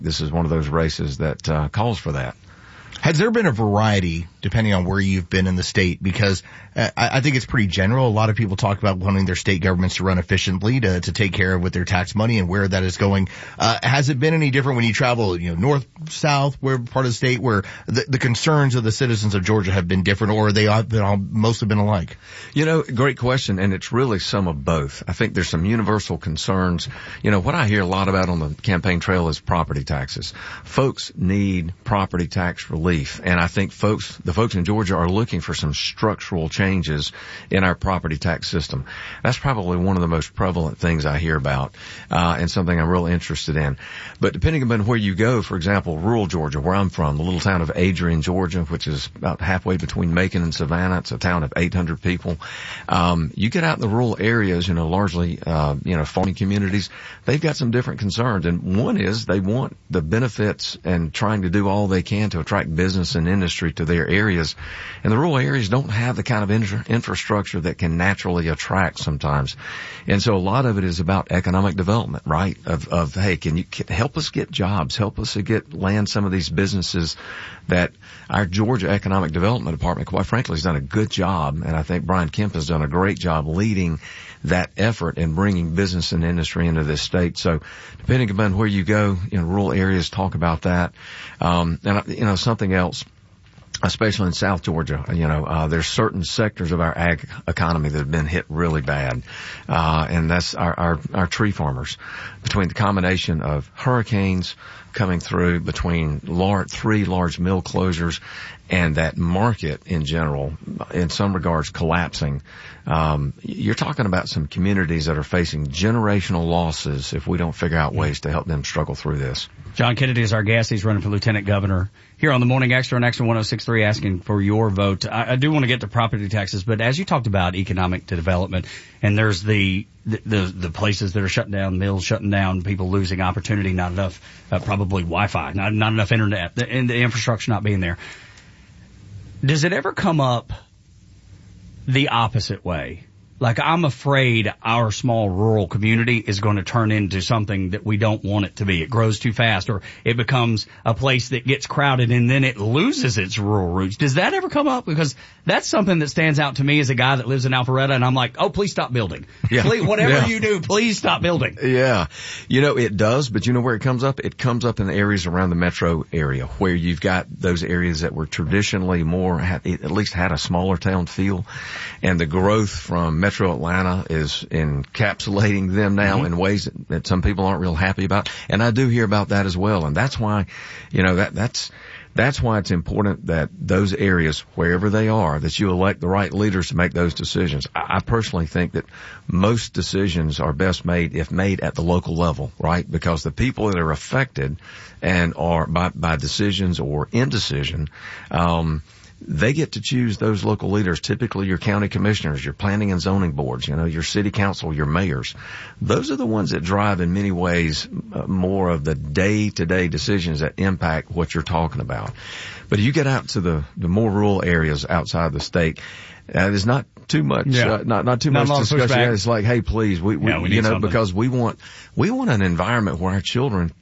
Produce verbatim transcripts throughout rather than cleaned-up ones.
this is one of those races that uh, calls for that. Has there been a variety, depending on where you've been in the state? Because uh, I, I think it's pretty general. A lot of people talk about wanting their state governments to run efficiently, to, to take care of with their tax money and where that is going. Uh, has it been any different when you travel, you know, north, south, where part of the state where the, the concerns of the citizens of Georgia have been different, or are they all, been all, most have been alike? You know, great question, and it's really some of both. I think there's some universal concerns. You know, what I hear a lot about on the campaign trail is property taxes. Folks need property tax relief. And I think folks, the folks in Georgia are looking for some structural changes in our property tax system. That's probably one of the most prevalent things I hear about, uh, and something I'm real interested in. But depending upon where you go, for example, rural Georgia, where I'm from, the little town of Adrian, Georgia, which is about halfway between Macon and Savannah. It's a town of eight hundred people. Um, you get out in the rural areas, you know, largely, uh, you know, farming communities, they've got some different concerns. And one is they want the benefits and trying to do all they can to attract business and industry to their areas. And the rural areas don't have the kind of infra- infrastructure that can naturally attract sometimes. And so a lot of it is about economic development, right? Of, of, hey, can you can help us get jobs? Help us to get, land some of these businesses that our Georgia Economic Development Department, quite frankly, has done a good job. And I think Brian Kemp has done a great job leading that effort in bringing business and industry into this state. So depending upon where you go, in rural areas, talk about that. Um, and, you know, something else, especially in South Georgia, you know, uh, there's certain sectors of our ag economy that have been hit really bad. Uh, and that's our, our, our tree farmers. Between the combination of hurricanes coming through, between large, three large mill closures, and that market in general, in some regards, collapsing. Um, you're talking about some communities that are facing generational losses if we don't figure out ways to help them struggle through this. John Kennedy is our guest. He's running for lieutenant governor here on the Morning Extra on Extra one oh six point three, asking for your vote. I, I do want to get to property taxes, but as you talked about economic development, and there's the the, the, the places that are shutting down, mills shutting down, people losing opportunity, not enough, uh, probably Wi-Fi, not, not enough internet, the, and the infrastructure not being there. Does it ever come up the opposite way? Like, I'm afraid our small rural community is going to turn into something that we don't want it to be. It grows too fast, or it becomes a place that gets crowded and then it loses its rural roots. Does that ever come up? Because that's something that stands out to me as a guy that lives in Alpharetta, and I'm like, oh, please stop building. Yeah. Please, whatever yeah. you do, please stop building. Yeah. You know, it does, but you know where it comes up? It comes up in the areas around the metro area where you've got those areas that were traditionally more, at least had a smaller town feel, and the growth from metro Metro Atlanta is encapsulating them now mm-hmm. in ways that, that some people aren't real happy about. And I do hear about that as well. And that's why, you know, that, that's, that's why it's important that those areas, wherever they are, that you elect the right leaders to make those decisions. I, I personally think that most decisions are best made if made at the local level, right? Because the people that are affected and are by, by decisions or indecision, um, they get to choose those local leaders, typically your county commissioners, your planning and zoning boards, you know, your city council, your mayors. Those are the ones that drive in many ways uh, more of the day-to-day decisions that impact what you're talking about. But you get out to the, the more rural areas outside the state, uh, there's not too much, yeah. uh, not, not too not much discussion. Yeah, it's like, hey, please, we, we, yeah, we you know, something. Because we want, we want an environment where our children,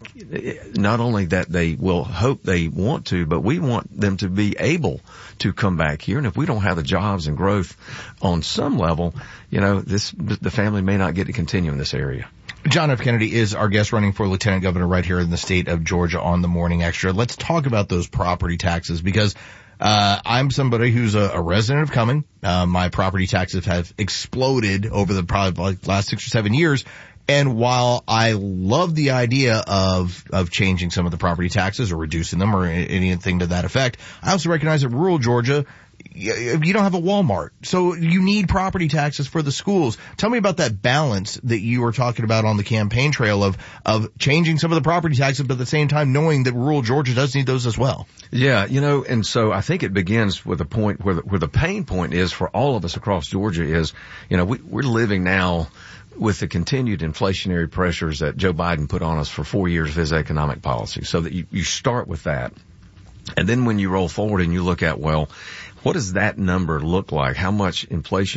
not only that they will hope they want to, but we want them to be able to come back here. And if we don't have the jobs and growth on some level, you know, this, the family may not get to continue in this area. John F. Kennedy is our guest running for lieutenant governor right here in the state of Georgia on the Morning Extra. Let's talk about those property taxes, because Uh, I'm somebody who's a, a resident of Cumming. Uh, my property taxes have exploded over the probably like last six or seven years. And while I love the idea of, of changing some of the property taxes or reducing them or anything to that effect, I also recognize that rural Georgia, you don't have a Walmart. So you need property taxes for the schools. Tell me about that balance that you were talking about on the campaign trail of, of changing some of the property taxes, but at the same time knowing that rural Georgia does need those as well. Yeah, you know, and so I think it begins with a point where the, where the pain point is for all of us across Georgia is, you know, we, we're living now with the continued inflationary pressures that Joe Biden put on us for four years of his economic policy. So that you, you start with that. And then when you roll forward and you look at, well, what does that number look like? How much inflation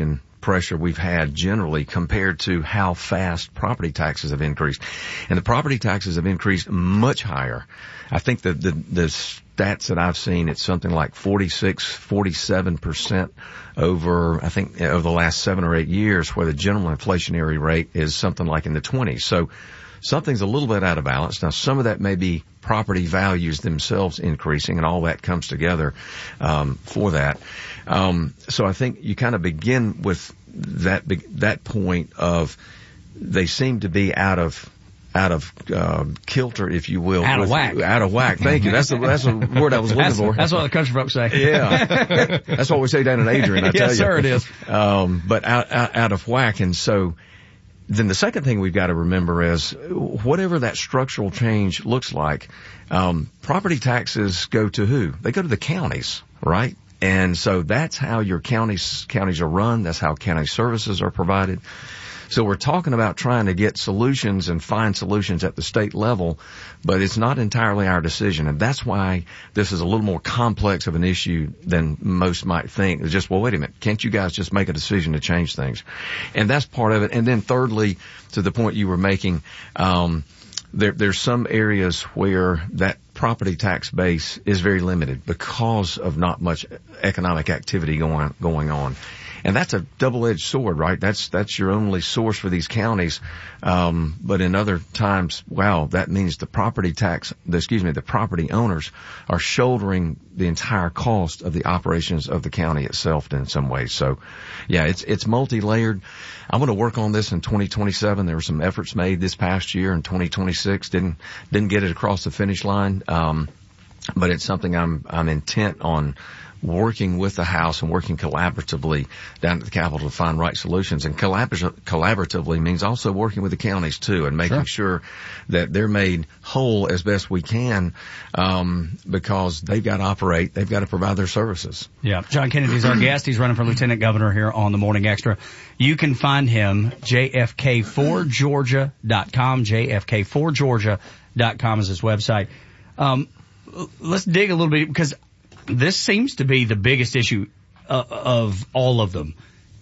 pressure we've had generally compared to how fast property taxes have increased. And the property taxes have increased much higher. I think the, the, the stats that I've seen, it's something like forty-six, forty-seven percent over, I think, over the last seven or eight years, where the general inflationary rate is something like in the twenties. So something's a little bit out of balance. Now, some of that may be property values themselves increasing, and all that comes together um, for that. Um, so I think you kind of begin with that that point of they seem to be out of out of uh, kilter, if you will. Out with, of whack. Out of whack. Thank you. That's the that's the word I was looking that's, for. That's what the country folks say. Yeah, that's what we say down in Adrian. I tell yes, you. sir, it is. Um, but out, out out of whack, and so. Then the second thing we've got to remember is whatever that structural change looks like, um, property taxes go to who? They go to the counties, right? And so that's how your counties, counties are run. That's how county services are provided. So we're talking about trying to get solutions and find solutions at the state level, but it's not entirely our decision. And that's why this is a little more complex of an issue than most might think. It's just, well, wait a minute. Can't you guys just make a decision to change things? And that's part of it. And then thirdly, to the point you were making, um, there, there's some areas where that property tax base is very limited because of not much economic activity going, going on. And that's a double-edged sword, right? That's, that's your only source for these counties. Um, but in other times, wow, that means the property tax, the, excuse me, the property owners are shouldering the entire cost of the operations of the county itself in some ways. So yeah, it's, it's multi-layered. I'm going to work on this in twenty twenty-seven. There were some efforts made this past year in twenty twenty-six. Didn't, didn't get it across the finish line. Um, but it's something I'm, I'm intent on working with the House and working collaboratively down at the Capitol to find right solutions. And collabor- collaboratively means also working with the counties too and making sure, sure that they're made whole as best we can, um, because they've got to operate, they've got to provide their services. Yeah. John Kennedy's our guest. He's running for Lieutenant Governor here on the Morning Extra. You can find him, J F K four Georgia dot com. J F K four Georgia dot com is his website. Um, let's dig a little bit because this seems to be the biggest issue uh, of all of them.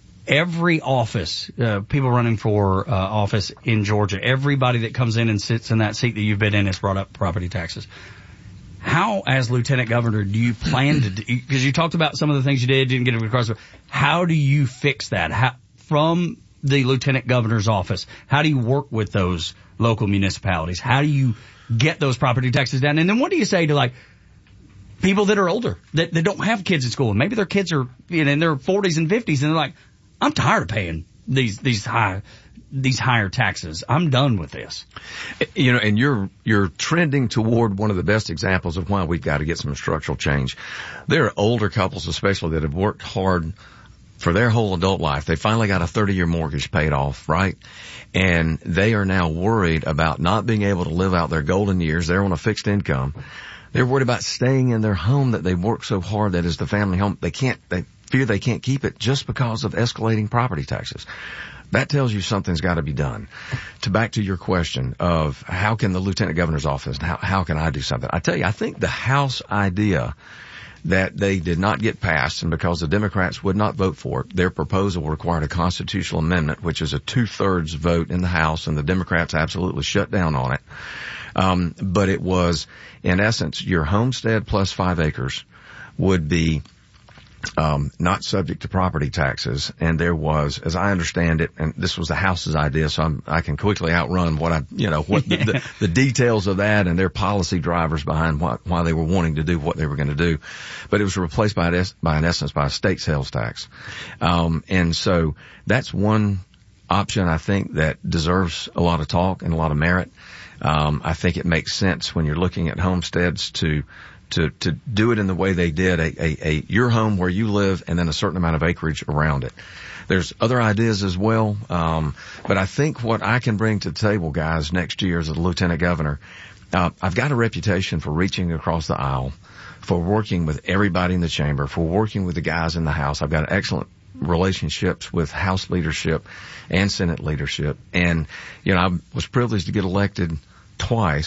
Every office, uh, people running for uh, office in Georgia, everybody that comes in and sits in that seat that you've been in has brought up property taxes. How, as Lieutenant Governor, do you plan to, because you talked about some of the things you did, didn't get it across, how do you fix that? How, from the Lieutenant Governor's office, how do you work with those local municipalities? How do you get those property taxes down? And then what do you say to, like, people that are older, that, that don't have kids in school, and maybe their kids are, you know, in their forties and fifties, and they're like, I'm tired of paying these, these high, these higher taxes. I'm done with this. You know, and you're, you're trending toward one of the best examples of why we've got to get some structural change. There are older couples especially that have worked hard for their whole adult life. They finally got a thirty year mortgage paid off, right? And they are now worried about not being able to live out their golden years. They're on a fixed income. They're worried about staying in their home that they worked so hard that is the family home. They can't, they fear they can't keep it just because of escalating property taxes. That tells you something's got to be done. To back to your question of how can the Lieutenant Governor's office, how, how can I do something? I tell you, I think the House idea that they did not get passed, and because the Democrats would not vote for it, their proposal required a constitutional amendment, which is a two-thirds vote in the House, and the Democrats absolutely shut down on it. Um, but it was, in essence, your homestead plus five acres would be um, not subject to property taxes. And there was, as I understand it, and this was the House's idea, so I'm, I can quickly outrun what I, you know, what the, the, the details of that and their policy drivers behind what, why they were wanting to do what they were going to do. But it was replaced by, an, by in essence, by a state sales tax. Um, and so that's one option I think that deserves a lot of talk and a lot of merit. Um, I think it makes sense when you're looking at homesteads to, to, to do it in the way they did, a, a, a, your home where you live and then a certain amount of acreage around it. There's other ideas as well. Um, but I think what I can bring to the table, guys, next year as a lieutenant governor, uh, I've got a reputation for reaching across the aisle, for working with everybody in the chamber, for working with the guys in the House. I've got excellent relationships with House leadership and Senate leadership. And, you know, I was privileged to get elected twice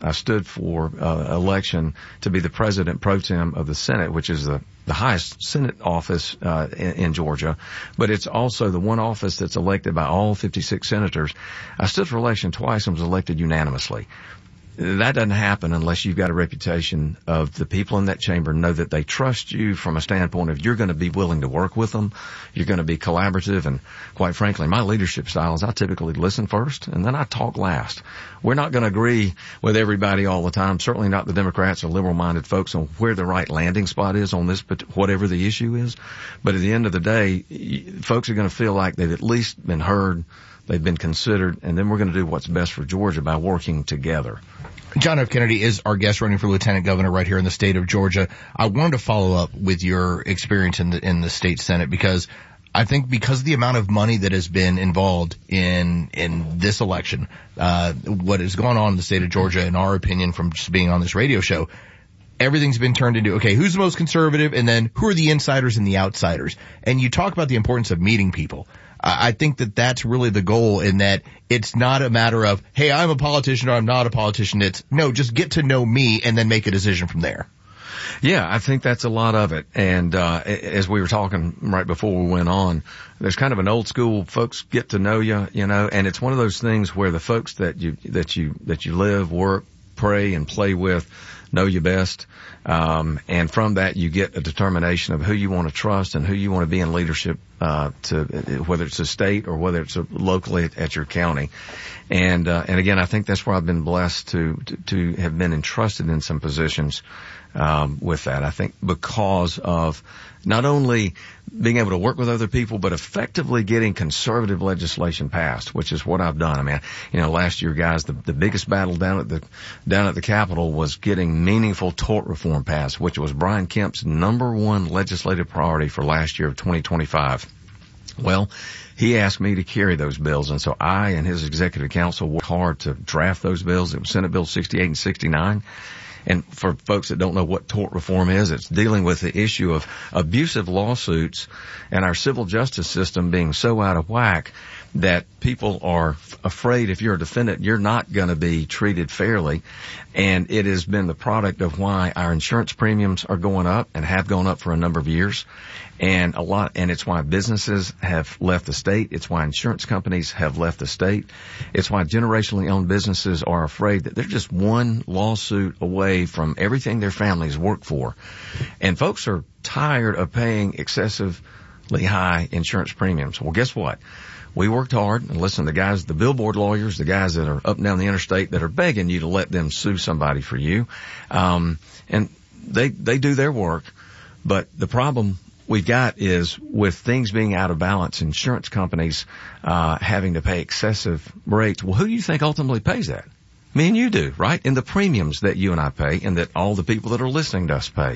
I stood for uh, election to be the president pro tem of the Senate, which is the, the highest Senate office uh, in, in Georgia, but it's also the one office that's elected by all fifty-six senators. I stood for election twice and was elected unanimously. That doesn't happen unless you've got a reputation of the people in that chamber know that they trust you from a standpoint of you're going to be willing to work with them, you're going to be collaborative, and quite frankly, my leadership style is I typically listen first and then I talk last. We're not going to agree with everybody all the time, certainly not the Democrats or liberal-minded folks on where the right landing spot is on this, whatever the issue is. But at the end of the day, folks are going to feel like they've at least been heard, they've been considered, and then we're going to do what's best for Georgia by working together. John F. Kennedy is our guest running for lieutenant governor right here in the state of Georgia. I wanted to follow up with your experience in the, in the state Senate, because I think because of the amount of money that has been involved in, in this election, uh, what has gone on in the state of Georgia, in our opinion, from just being on this radio show, everything's been turned into, okay, who's the most conservative, and then who are the insiders and the outsiders? And you talk about the importance of meeting people. I think that that's really the goal, in that it's not a matter of, hey, I'm a politician or I'm not a politician. It's, no, just get to know me and then make a decision from there. Yeah, I think that's a lot of it. And uh as we were talking right before we went on, there's kind of an old school folks get to know you, you know, and it's one of those things where the folks that you that you that you live, work, pray, and play with know you best. Um, and from that, you get a determination of who you want to trust and who you want to be in leadership, uh, to, whether it's a state or whether it's a, locally at, at your county. And, uh, and again, I think that's where I've been blessed to, to, to have been entrusted in some positions, um, with that. I think because of not only being able to work with other people, but effectively getting conservative legislation passed, which is what I've done. I mean, you know, last year, guys, the, the biggest battle down at the, down at the Capitol was getting meaningful tort reform passed, which was Brian Kemp's number one legislative priority for last year of twenty twenty-five. Well, he asked me to carry those bills, and so I and his executive council worked hard to draft those bills. It was Senate Bill sixty-eight and sixty-nine. And for folks that don't know what tort reform is, it's dealing with the issue of abusive lawsuits and our civil justice system being so out of whack that people are f- afraid if you're a defendant, you're not going to be treated fairly. And it has been the product of why our insurance premiums are going up and have gone up for a number of years. And a lot, and it's why businesses have left the state. It's why insurance companies have left the state. It's why generationally owned businesses are afraid that they're just one lawsuit away from everything their families work for. And folks are tired of paying excessively high insurance premiums. Well, guess what? We worked hard, and listen, the guys, the billboard lawyers, the guys that are up and down the interstate that are begging you to let them sue somebody for you, um, and they, they do their work. But the problem we've got is with things being out of balance, insurance companies, uh, having to pay excessive rates. Well, who do you think ultimately pays that? Me and you do, right? In the premiums that you and I pay and that all the people that are listening to us pay.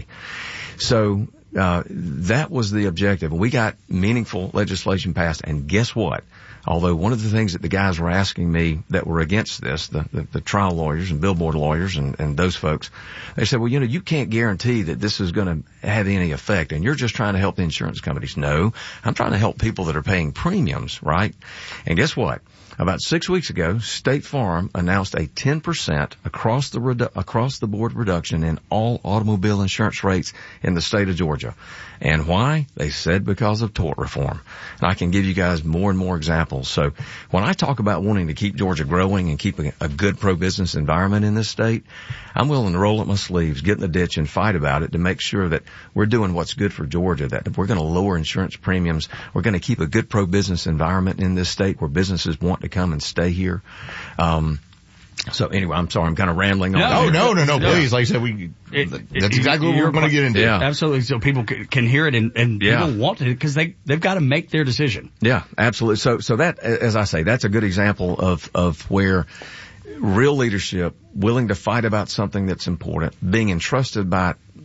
So, uh, that was the objective. We got meaningful legislation passed, and guess what? Although one of the things that the guys were asking me that were against this, the, the, the trial lawyers and billboard lawyers and, and those folks, they said, well, you know, you can't guarantee that this is going to have any effect, and you're just trying to help the insurance companies. No, I'm trying to help people that are paying premiums, right? And guess what? About six weeks ago, State Farm announced a ten percent across the redu- across the board reduction in all automobile insurance rates in the state of Georgia. And why? They said because of tort reform. And I can give you guys more and more examples. So when I talk about wanting to keep Georgia growing and keep a, a good pro-business environment in this state, I'm willing to roll up my sleeves, get in the ditch, and fight about it to make sure that we're doing what's good for Georgia, that we're going to lower insurance premiums. We're going to keep a good pro-business environment in this state where businesses want to come and stay here. Um, So anyway, I'm sorry, I'm kind of rambling on. No, no, no, no, please. Like I said, we, it, that's it, exactly what we're going to get into. Yeah. Absolutely. So people can hear it and, and yeah. people want to, because they, they've got to make their decision. Yeah, absolutely. So, so that, as I say, that's a good example of, of where real leadership, willing to fight about something that's important, being entrusted by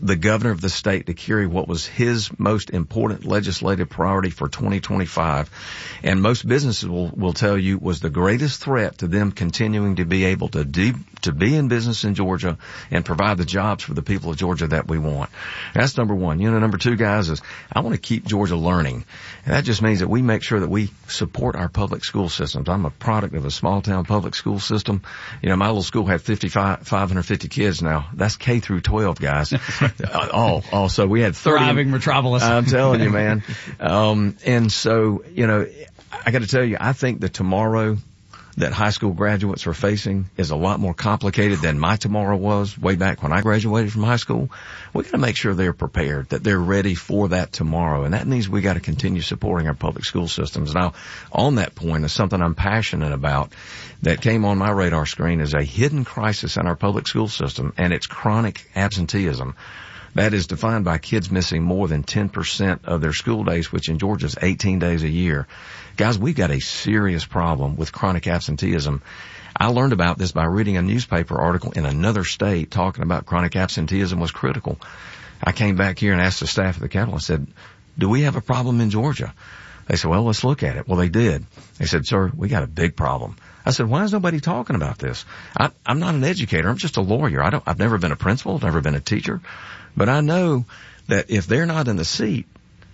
the governor of the state to carry what was his most important legislative priority for twenty twenty-five. And most businesses will, will tell you was the greatest threat to them continuing to be able to do, to be in business in Georgia and provide the jobs for the people of Georgia that we want. That's number one. You know, number two, guys, is I want to keep Georgia learning. And that just means that we make sure that we support our public school systems. I'm a product of a small town public school system. You know, my little school had fifty-five, five hundred fifty kids now. That's K through twelve, guys. all, all. So we had thirty. Thriving metropolis. I'm telling you, man. Um, and so, you know, I got to tell you, I think the tomorrow that high school graduates are facing is a lot more complicated than my tomorrow was way back when I graduated from high school. We got to make sure they're prepared, that they're ready for that tomorrow. And that means we got to continue supporting our public school systems. Now, on that point is something I'm passionate about that came on my radar screen is a hidden crisis in our public school system, and it's chronic absenteeism. That is defined by kids missing more than ten percent of their school days, which in Georgia is eighteen days a year. Guys, we've got a serious problem with chronic absenteeism. I learned about this by reading a newspaper article in another state talking about chronic absenteeism was critical. I came back here and asked the staff at the Capitol, I said, do we have a problem in Georgia? They said, well, let's look at it. Well, they did. They said, sir, we got a big problem. I said, why is nobody talking about this? I, I'm not an educator. I'm just a lawyer. I don't, I've never been a principal, never been a teacher. But I know that if they're not in the seat,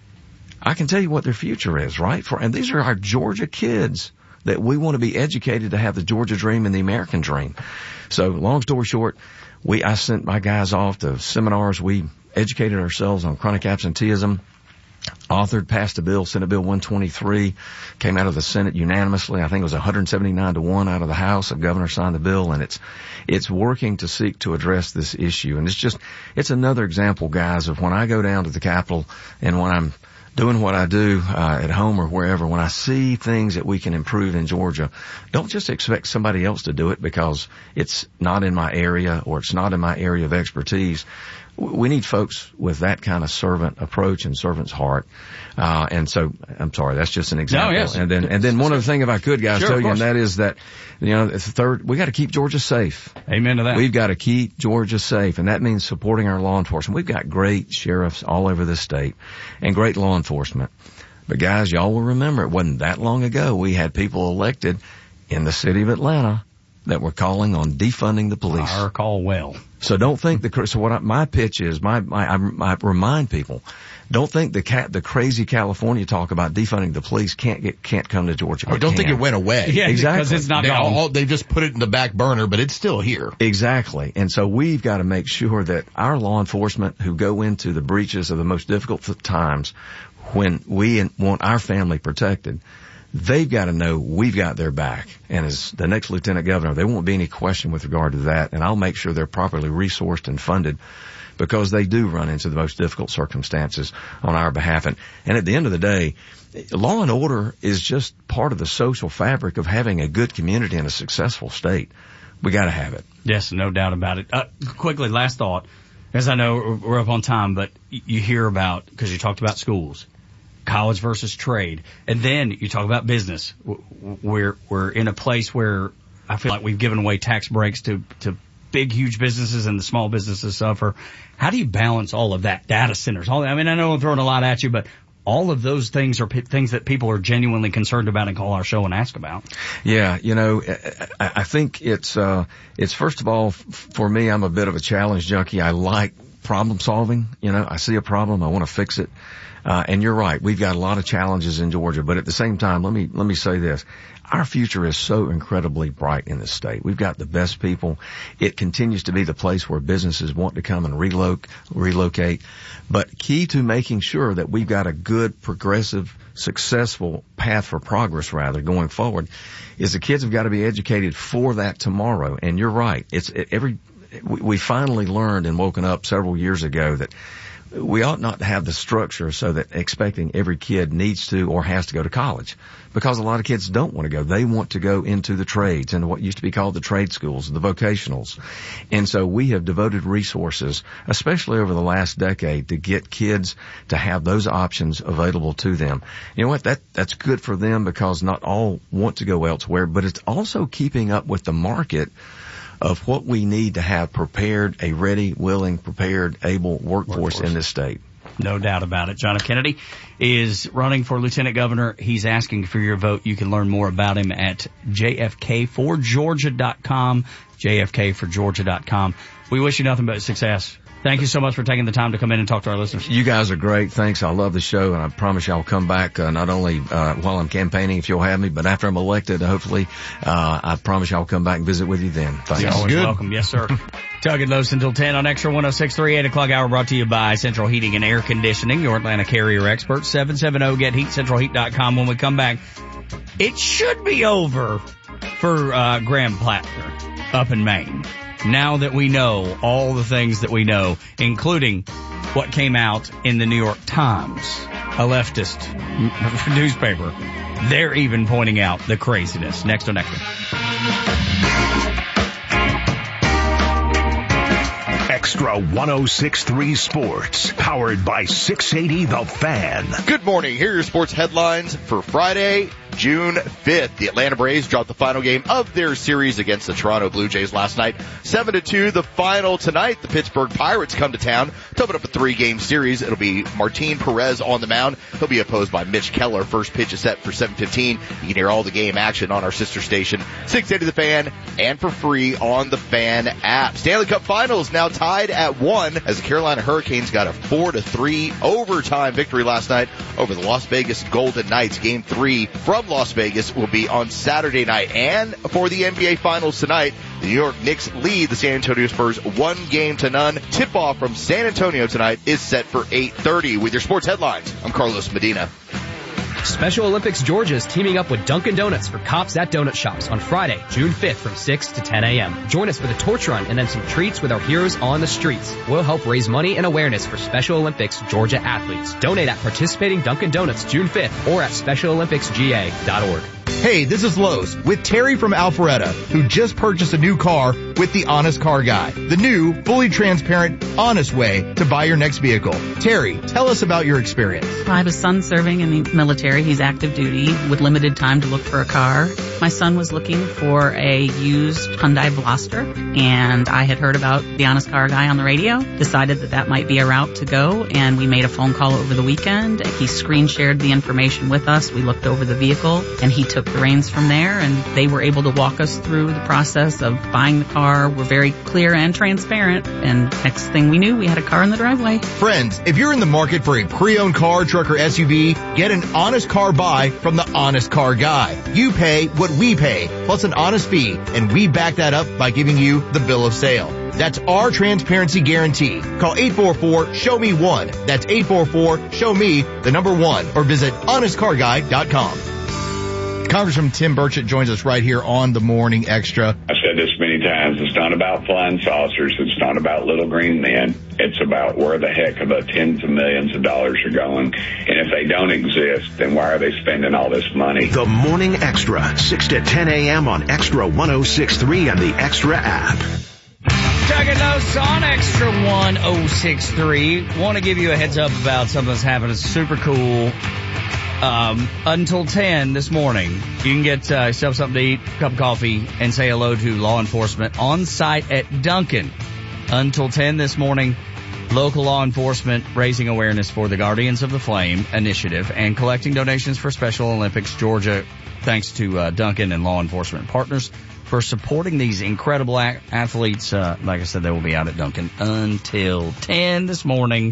I can tell you what their future is, right? For, and these are our Georgia kids that we want to be educated to have the Georgia dream and the American dream. So long story short, we, I sent my guys off to seminars. We educated ourselves on chronic absenteeism, authored, passed a bill, Senate Bill one twenty-three, came out of the Senate unanimously. I think it was one hundred seventy-nine to one out of the House. The governor signed the bill, and it's, it's working to seek to address this issue. And it's just, it's another example, guys, of when I go down to the Capitol and when I'm doing what I do uh, at home or wherever, when I see things that we can improve in Georgia, don't just expect somebody else to do it because it's not in my area or it's not in my area of expertise. We need folks with that kind of servant approach and servant's heart. Uh, and so, I'm sorry, that's just an example. No, yes. And then, and then one other thing, if I could, guys, Sure, tell you, and that is that, you know, the third, we got to keep Georgia safe. Amen to that. We've got to keep Georgia safe, and that means supporting our law enforcement. We've got great sheriffs all over this state and great law enforcement. But guys, y'all will remember it wasn't that long ago we had people elected in the city of Atlanta that were calling on defunding the police. I recall well. So don't think the, so what I, my pitch is, my, my, I, I remind people, don't think the cat, the crazy California talk about defunding the police can't get, can't come to Georgia. Or don't think it went away. Yeah, exactly. Because it's not They, gone. all, they just put it in the back burner, but it's still here. Exactly. And so we've got to make sure that our law enforcement who go into the breaches of the most difficult times when we want our family protected, they've got to know we've got their back. And as the next lieutenant governor, there won't be any question with regard to that. And I'll make sure they're properly resourced and funded because they do run into the most difficult circumstances on our behalf. And, and at the end of the day, law and order is just part of the social fabric of having a good community and a successful state. We got to have it. Yes, no doubt about it. Uh, quickly, last thought, as I know we're up on time, but you hear about, because you talked about schools, college versus trade, and then you talk about business. We're we're in a place where I feel like we've given away tax breaks to to big, huge businesses, and the small businesses suffer. How do you balance all of that? Data centers, all that. I mean, I know I'm throwing a lot at you, but all of those things are p- things that people are genuinely concerned about and call our show and ask about. Yeah, you know, I, I think it's uh it's first of all, f- for me, I'm a bit of a challenge junkie. I like problem solving. You know, I see a problem, I want to fix it. Uh, and you're right. We've got a lot of challenges in Georgia, but at the same time, let me, let me say this. Our future is so incredibly bright in this state. We've got the best people. It continues to be the place where businesses want to come and reloc- relocate. But key to making sure that we've got a good, progressive, successful path for progress, rather, going forward, is the kids have got to be educated for that tomorrow. And you're right. It's it, every, we, we finally learned and woken up several years ago that we ought not to have the structure so that expecting every kid needs to or has to go to college, because a lot of kids don't want to go. They want to go into the trades and what used to be called the trade schools, the vocationals. And so we have devoted resources, especially over the last decade, to get kids to have those options available to them. You know what? That, that's good for them because not all want to go elsewhere, but it's also keeping up with the market of what we need to have prepared, a ready, willing, prepared, able workforce, workforce. in this state. No doubt about it. John F. Kennedy is running for lieutenant governor. He's asking for your vote. You can learn more about him at j f k for georgia dot com, j f k for georgia dot com. We wish you nothing but success. Thank you so much for taking the time to come in and talk to our listeners. You guys are great. Thanks. I love the show, and I promise you I'll come back uh, not only uh, while I'm campaigning, if you'll have me, but after I'm elected, hopefully. Uh, I promise you I'll come back and visit with you then. Thanks. You're always welcome. Yes, sir. Tug and Los until ten on Extra one oh six point three, eight o'clock hour brought to you by Central Heating and Air Conditioning, your Atlanta carrier expert, seven seven zero get heat central heat dot com. When we come back, it should be over for uh, Graham Plattner up in Maine. Now that we know all the things that we know, including what came out in the New York Times, a leftist newspaper, they're even pointing out the craziness. Next on Extra. Extra one oh six point three Sports, powered by six eighty The Fan. Good morning. Here are your sports headlines for Friday, June fifth. The Atlanta Braves dropped the final game of their series against the Toronto Blue Jays last night. seven to two, the final tonight. The Pittsburgh Pirates come to town to open up a three-game series. It'll be Martin Perez on the mound. He'll be opposed by Mitch Keller. First pitch is set for seven fifteen. You can hear all the game action on our sister station, six eighty The Fan, and for free on the Fan app. Stanley Cup Finals now tied at one as the Carolina Hurricanes got a four to three overtime victory last night over the Las Vegas Golden Knights. Game three from Las Vegas will be on Saturday night. And for the N B A Finals tonight, the New York Knicks lead the San Antonio Spurs one game to none. Tip-off from San Antonio tonight is set for eight thirty. With your sports headlines, I'm Carlos Medina. Special Olympics Georgia is teaming up with Dunkin' Donuts for Cops at Donut Shops on Friday, June fifth from six to ten a.m. Join us for the torch run and then some treats with our heroes on the streets. We'll help raise money and awareness for Special Olympics Georgia athletes. Donate at participating Dunkin' Donuts June fifth or at special olympics g a dot org. Hey, this is Lowe's with Terry from Alpharetta, who just purchased a new car with the Honest Car Guy. The new, fully transparent, honest way to buy your next vehicle. Terry, tell us about your experience. I have a son serving in the military. He's active duty with limited time to look for a car. My son was looking for a used Hyundai Veloster, and I had heard about the Honest Car Guy on the radio, decided that that might be a route to go, and we made a phone call over the weekend. He screen shared the information with us. We looked over the vehicle, and he took the reins from there, and they were able to walk us through the process of buying the car. We're very clear and transparent, and next thing we knew, we had a car in the driveway. Friends, if you're in the market for a pre-owned car, truck, or S U V, get an honest car buy from the Honest Car Guy. You pay what we pay, plus an honest fee, and we back that up by giving you the bill of sale. That's our transparency guarantee. Call eight four four, show me one. That's eight four four, show me the number one, or visit honest car guy dot com. Congressman Tim Burchett joins us right here on the Morning Extra. I've said this many times. It's not about flying saucers. It's not about little green men. It's about where the heck of the tens of millions of dollars are going. And if they don't exist, then why are they spending all this money? The Morning Extra, six to ten a.m. on Extra one oh six point three and the Extra app. Tug and Los on Extra one oh six point three. Want to give you a heads up about something that's happening. It's super cool. Um, until ten this morning, you can get uh, yourself something to eat, a cup of coffee, and say hello to law enforcement on site at Dunkin'. Until ten this morning, local law enforcement raising awareness for the Guardians of the Flame initiative and collecting donations for Special Olympics Georgia. Thanks to uh, Dunkin' and law enforcement partners for supporting these incredible a- athletes. Uh, like I said, they will be out at Dunkin' until ten this morning.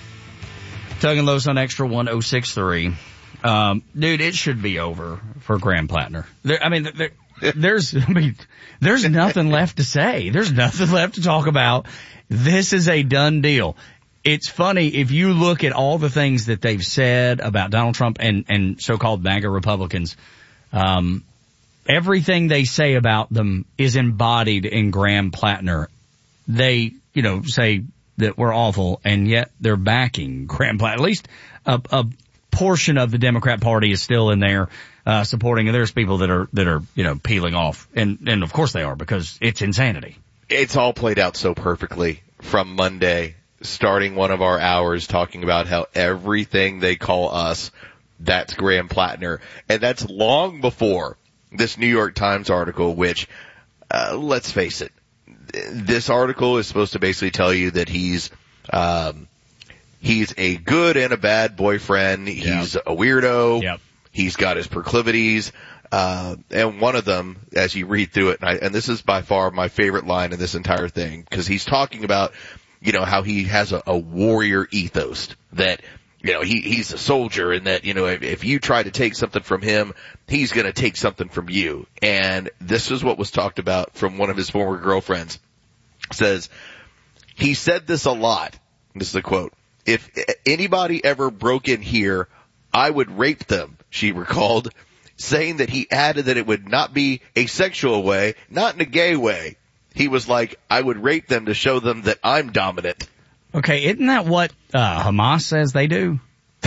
Tug and Los on Extra one oh six point three. Um, dude, it should be over for Graham Plattner. There, I mean, there, there's, I mean, there's nothing left to say. There's nothing left to talk about. This is a done deal. It's funny if you look at all the things that they've said about Donald Trump and, and so-called MAGA Republicans. Um, everything they say about them is embodied in Graham Plattner. They, you know, say that we're awful, and yet they're backing Graham Plattner. At least a, a portion of the Democrat Party is still in there, uh, supporting, and there's people that are, that are, you know, peeling off. And, and of course they are, because it's insanity. It's all played out so perfectly from Monday, starting one of our hours talking about how everything they call us, that's Graham Plattner. And that's long before this New York Times article, which, uh, let's face it, this article is supposed to basically tell you that he's, um, he's a good and a bad boyfriend. He's yep. a weirdo. Yep. He's got his proclivities. Uh, and one of them, as you read through it, and, I, and this is by far my favorite line in this entire thing, because he's talking about, you know, how he has a, a warrior ethos, that, you know, he, he's a soldier, and that, you know, if, if you try to take something from him, he's gonna take something from you. And this is what was talked about from one of his former girlfriends. It says, he said this a lot. This is a quote. If anybody ever broke in here, I would rape them, she recalled, saying that he added that it would not be a sexual way, not in a gay way. He was like, I would rape them to show them that I'm dominant. Okay, isn't that what uh Hamas says they do?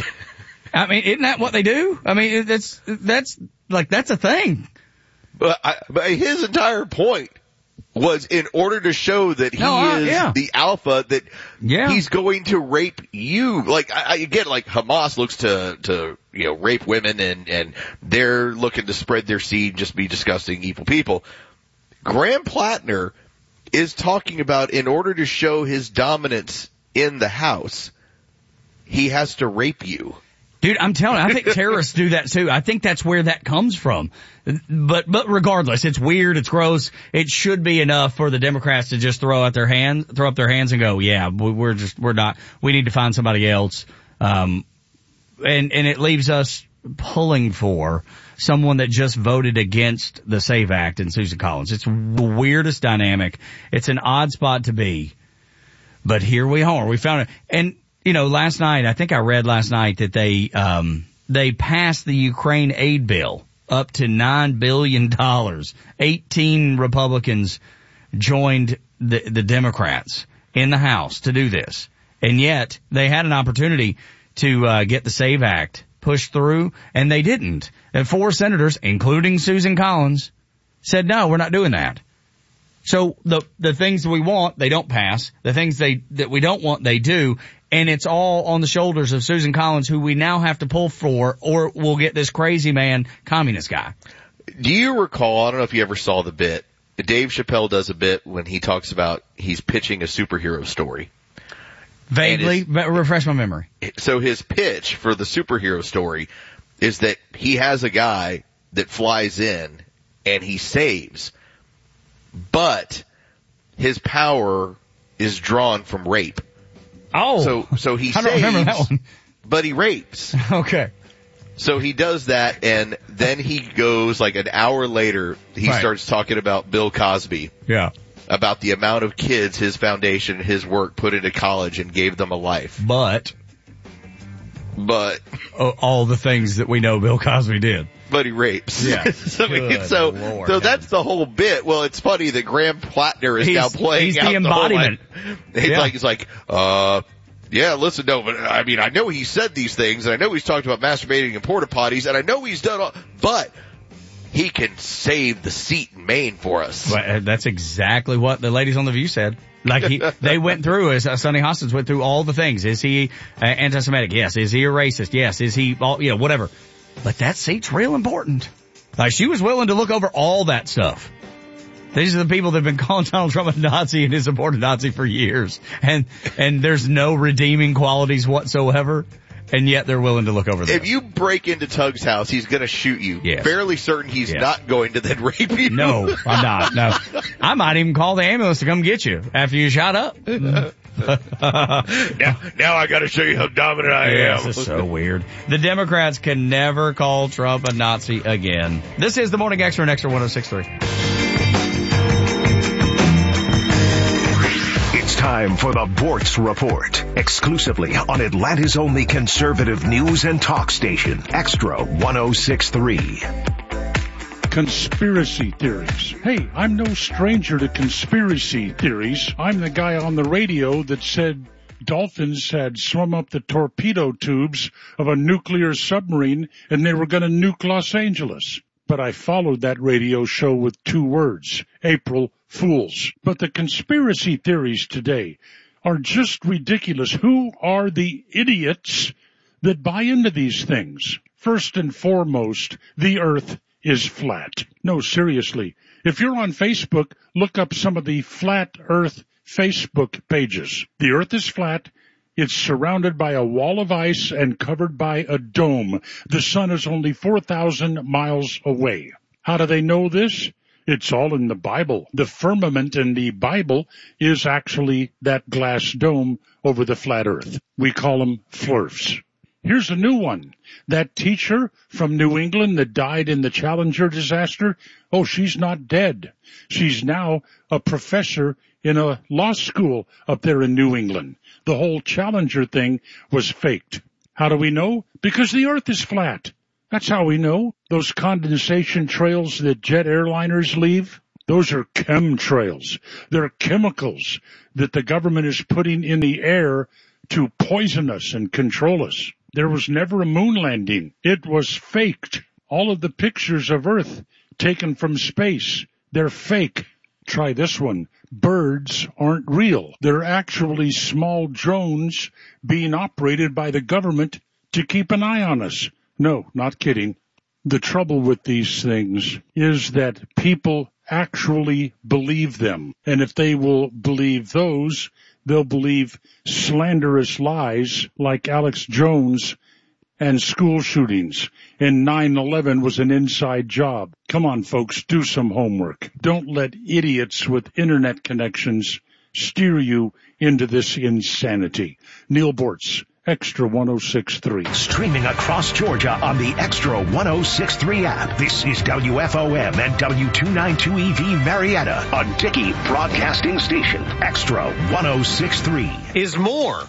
I mean, isn't that what they do? I mean, that's, that's, like, that's a thing. But, I, but his entire point was in order to show that he no, uh, is yeah. the alpha, that yeah. he's going to rape you. Like, I, I get, like, Hamas looks to, to, you know, rape women, and, and they're looking to spread their seed, just be disgusting, evil people. Graham Plattner is talking about, in order to show his dominance in the house, he has to rape you. Dude, I'm telling you, I think terrorists do that too. I think that's where that comes from. But, but regardless, it's weird, it's gross. It should be enough for the Democrats to just throw out their hands, throw up their hands and go, yeah, we're just, we're not, we need to find somebody else. Um, and, and it leaves us pulling for someone that just voted against the SAVE Act and Susan Collins. It's the weirdest dynamic. It's an odd spot to be. But here we are. We found it. And, you know, last night, I think I read last night that they, um, they passed the Ukraine aid bill up to nine billion dollars. eighteen Republicans joined the, the Democrats in the House to do this. And yet they had an opportunity to, uh, get the SAVE Act pushed through, and they didn't. And four senators, including Susan Collins, said, no, we're not doing that. So the, the things we want, they don't pass. The things they, that we don't want, they do. And it's all on the shoulders of Susan Collins, who we now have to pull for, or we'll get this crazy man, communist guy. Do you recall, I don't know if you ever saw the bit, Dave Chappelle does a bit when he talks about he's pitching a superhero story. Vaguely, his, but refresh my memory. So his pitch for the superhero story is that he has a guy that flies in and he saves, but his power is drawn from rape. Oh, so so he I saves, don't remember that one. But he rapes. Okay. So he does that, and then he goes, like an hour later, he right. starts talking about Bill Cosby. Yeah. About the amount of kids his foundation, his work put into college and gave them a life. But. But. Uh, all the things that we know Bill Cosby did. But he rapes. Yeah. so so, Lord so that's the whole bit. Well, it's funny that Graham Plattner is he's, now playing he's out the embodiment. The whole, like, he's yeah. like, he's like, uh, yeah, listen, no, but I mean, I know he said these things, and I know he's talked about masturbating in porta potties, and I know he's done all, but he can save the seat in Maine for us. But that's exactly what the ladies on The View said. Like he, they went through, as uh, Sonny Hostins went through all the things. Is he uh, anti-Semitic? Yes. Is he a racist? Yes. Is he, all, you know, whatever. But that seat's real important. Like she was willing to look over all that stuff. These are the people that have been calling Donald Trump a Nazi and his supported Nazi for years. And, and there's no redeeming qualities whatsoever. And yet they're willing to look over that. If you break into Tug's house, he's going to shoot you. Yes. Fairly certain he's yes. not going to then rape you. No, I'm not. No. I might even call the ambulance to come get you after you shot up. now, now I got to show you how dominant I yes, am. This is so weird. The Democrats can never call Trump a Nazi again. This is the Morning Extra on Extra one oh six point three. It's time for the Bortz Report, exclusively on Atlanta's only conservative news and talk station, Extra one oh six point three. Conspiracy theories. Hey, I'm no stranger to conspiracy theories. I'm the guy on the radio that said dolphins had swum up the torpedo tubes of a nuclear submarine and they were going to nuke Los Angeles. But I followed that radio show with two words, April Fools. But the conspiracy theories today are just ridiculous. Who are the idiots that buy into these things? First and foremost, the earth is flat. No, seriously. If you're on Facebook, look up some of the Flat Earth Facebook pages. The Earth is flat. It's surrounded by a wall of ice and covered by a dome. The sun is only four thousand miles away. How do they know this? It's all in the Bible. The firmament in the Bible is actually that glass dome over the flat earth. We call them flurfs. Here's a new one. That teacher from New England that died in the Challenger disaster, oh, she's not dead. She's now a professor in a law school up there in New England. The whole Challenger thing was faked. How do we know? Because the earth is flat. That's how we know. Those condensation trails that jet airliners leave, those are chemtrails. They're chemicals that the government is putting in the air to poison us and control us. There was never a moon landing. It was faked. All of the pictures of Earth taken from space, they're fake. Try this one. Birds aren't real. They're actually small drones being operated by the government to keep an eye on us. No, not kidding. The trouble with these things is that people actually believe them. And if they will believe those, they'll believe slanderous lies like Alex Jones and school shootings. And nine eleven was an inside job. Come on, folks, do some homework. Don't let idiots with internet connections steer you into this insanity. Neil Bortz, Extra one oh six point three. Streaming across Georgia on the Extra one oh six point three app. This is W F O M and W two ninety-two E V Marietta, a Dickey Broadcasting Station. Extra one oh six point three. Is more.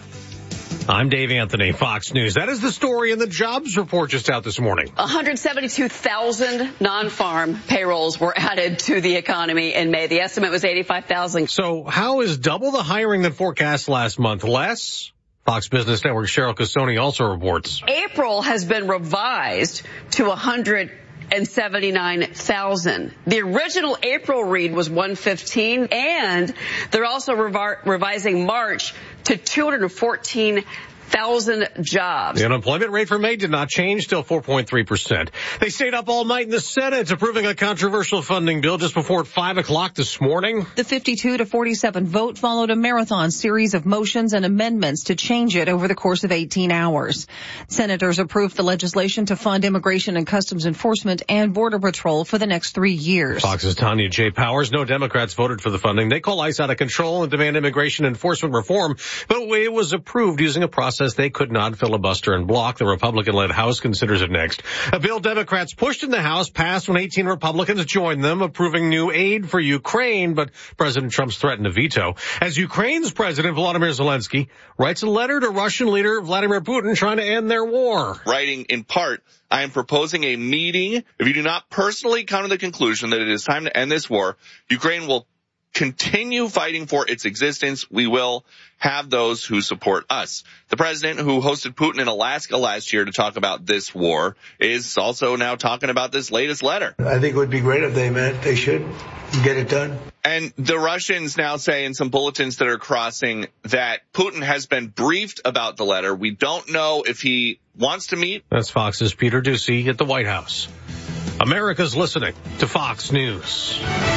I'm Dave Anthony, Fox News. That is the story in the jobs report just out this morning. one hundred seventy-two thousand non-farm payrolls were added to the economy in May. The estimate was eighty-five thousand. So how is double the hiring than forecast last month less? Fox Business Network Cheryl Cassoni also reports. April has been revised to one hundred seventy-nine thousand. The original April read was one fifteen, and they're also revi- revising March to two hundred fourteen thousand jobs. The unemployment rate for May did not change, still four point three percent. They stayed up all night in the Senate approving a controversial funding bill just before five o'clock this morning. The fifty-two to forty-seven vote followed a marathon series of motions and amendments to change it over the course of eighteen hours. Senators approved the legislation to fund Immigration and Customs Enforcement and Border Patrol for the next three years. Fox's Tanya J. Powers. No Democrats voted for the funding. They call ICE out of control and demand immigration enforcement reform, but it was approved using a process they could not filibuster and block. The Republican-led House considers it next. A bill Democrats pushed in the House passed when eighteen Republicans joined them, approving new aid for Ukraine, but President Trump's threatened to veto. As Ukraine's President Volodymyr Zelensky writes a letter to Russian leader Vladimir Putin trying to end their war. Writing in part, I am proposing a meeting. If you do not personally come to the conclusion that it is time to end this war, Ukraine will continue fighting for its existence. We will have those who support us. The president who hosted Putin in Alaska last year to talk about this war is also now talking about this latest letter. I think it would be great if they meant they should get it done. And the Russians now say in some bulletins that are crossing that Putin has been briefed about the letter. We don't know if he wants to meet. That's Fox's Peter Doocy at the White House. America's listening to Fox News.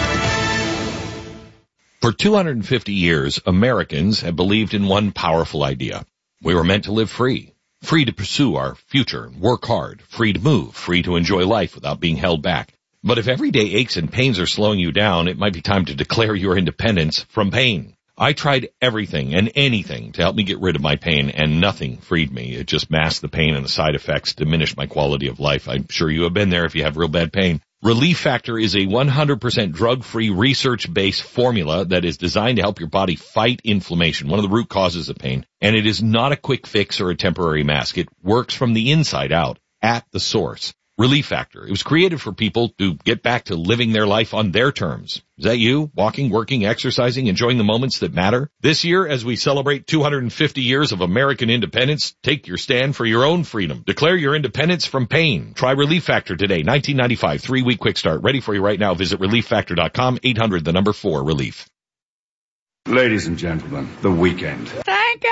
For two hundred fifty years, Americans have believed in one powerful idea. We were meant to live free, free to pursue our future, work hard, free to move, free to enjoy life without being held back. But if everyday aches and pains are slowing you down, it might be time to declare your independence from pain. I tried everything and anything to help me get rid of my pain, and nothing freed me. It just masked the pain, and the side effects diminished my quality of life. I'm sure you have been there if you have real bad pain. Relief Factor is a one hundred percent drug-free, research-based formula that is designed to help your body fight inflammation, one of the root causes of pain. And it is not a quick fix or a temporary mask. It works from the inside out, at the source. Relief Factor. It was created for people to get back to living their life on their terms. Is that you? Walking, working, exercising, enjoying the moments that matter? This year, as we celebrate two hundred fifty years of American independence, take your stand for your own freedom. Declare your independence from pain. Try Relief Factor today. nineteen ninety-five, three-week quick start. Ready for you right now. Visit relief factor dot com, eight hundred, the number four, relief. Ladies and gentlemen, the weekend. Thank you.